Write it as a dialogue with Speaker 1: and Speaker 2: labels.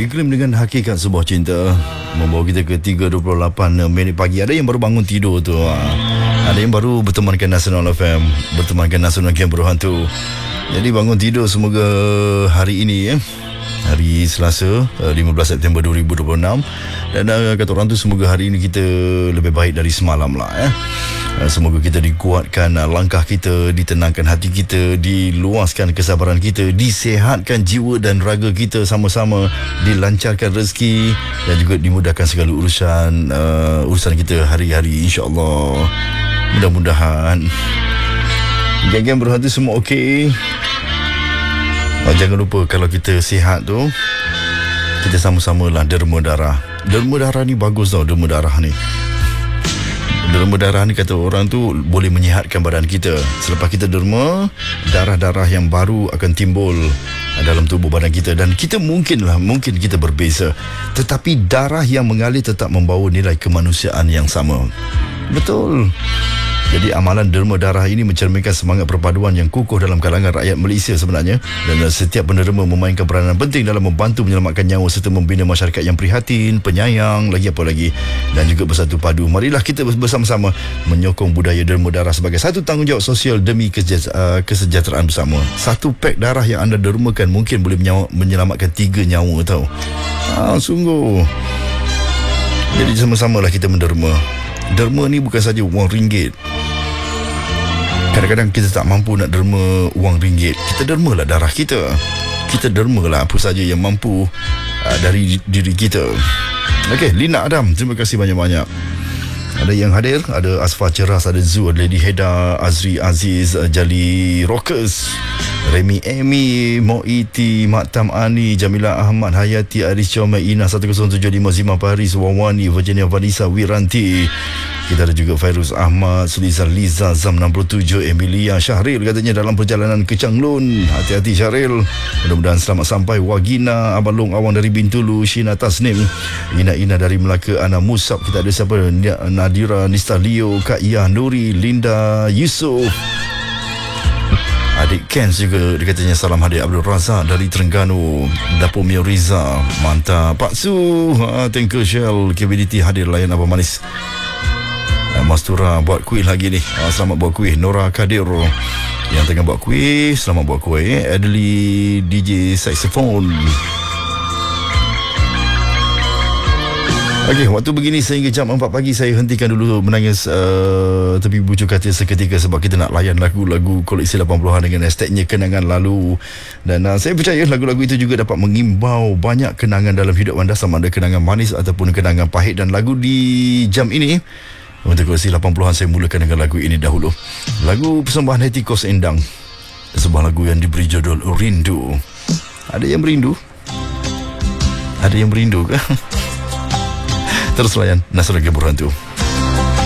Speaker 1: Iklim dengan hakikat sebuah cinta membawa kita ke 3.28 minit pagi. Ada yang baru bangun tidur tu, ada yang baru bertemankan Nasional FM, bertemankan Nasional Game Berhantu. Jadi bangun tidur semoga hari ini hari Selasa 15 September 2026. Dan kata orang tu, semoga hari ini kita lebih baik dari semalam lah. Semoga kita dikuatkan langkah kita, ditenangkan hati kita, diluaskan kesabaran kita, disehatkan jiwa dan raga kita sama-sama, dilancarkan rezeki dan juga dimudahkan segala urusan kita hari-hari, insya-Allah. Mudah-mudahan geng-geng berhati semua okey. Jangan lupa, kalau kita sihat tu, kita sama-samalah derma darah. Derma darah ni bagus tau, derma darah ni. Derma darah ni kata orang tu boleh menyihatkan badan kita. Selepas kita derma, darah-darah yang baru akan timbul dalam tubuh badan kita. Dan kita mungkin kita berbeza, tetapi darah yang mengalir tetap membawa nilai kemanusiaan yang sama. Betul. Jadi amalan derma darah ini mencerminkan semangat perpaduan yang kukuh dalam kalangan rakyat Malaysia sebenarnya. Dan setiap penerima memainkan peranan penting dalam membantu menyelamatkan nyawa serta membina masyarakat yang prihatin, penyayang, lagi apa lagi, dan juga bersatu padu. Marilah kita bersama-sama menyokong budaya derma darah sebagai satu tanggungjawab sosial demi kesejahteraan bersama. Satu pack darah yang anda dermakan mungkin boleh menyelamatkan 3 nyawa tau. Sungguh. Jadi sama-samalah kita menderma. Derma ni bukan saja wang ringgit. Kadang-kadang kita tak mampu nak derma wang ringgit. Kita dermalah darah kita. Kita dermalah apa saja yang mampu dari diri kita. Okey, Lina Adam, terima kasih banyak-banyak. Ada yang hadir, ada Asfar Ceras, ada Zu, ada Lady Heda, Azri Aziz, Jali Rockers, Remy Amy, Moiti, Maktam Ani, Jamila Ahmad, Hayati, Aris Chomai, Ina 1075, Zima Paris, Wawani, Virginia Vanessa, Wiranti. Kita ada juga Fairuz Ahmad, Sulizar Liza, Zam 67, Emilia Syahril katanya dalam perjalanan ke Changlun. Hati-hati Syahril. Mudah-mudahan selamat sampai. Wagina, Abang Long Awang dari Bintulu, Shina Tasnim, Ina dari Melaka, Ana Musab. Kita ada siapa? Nadira Nista Leo, Kak Iyah Nuri, Linda Yusof. Adik Ken juga dia katanya salam hadir. Abdul Razak dari Terengganu, Dapur Mio Riza, mantap. Pak Su, Tanker Shell, KBDT hadir layan Abang Manis. Mastura buat kuih lagi ni. Selamat buat kuih. Nora Kadir yang tengah buat kuih, selamat buat kuih. Adli DJ saxophone. Okey, waktu begini sehingga jam 4 pagi saya hentikan dulu menangis tepi bucu katil seketika sebab kita nak layan lagu-lagu koleksi 80-an dengan hashtagnya kenangan lalu. Dan saya percaya lagu-lagu itu juga dapat mengimbau banyak kenangan dalam hidup anda, sama ada kenangan manis ataupun kenangan pahit. Dan lagu di jam ini untuk koleksi 80-an, saya mulakan dengan lagu ini dahulu. Lagu persembahan Hetty Koes Endang, sebuah lagu yang diberi judul Rindu. Ada yang merindu? Ada yang merindu ke? Terus layan Nasional Game Berhantu.